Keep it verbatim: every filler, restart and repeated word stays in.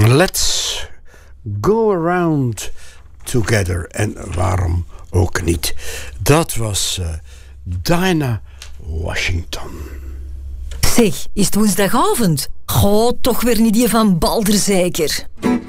Let's go around together. En waarom ook niet? Dat was uh, Dinah Washington. Zeg, is het woensdagavond? Goh, toch weer niet die van Balder zeker.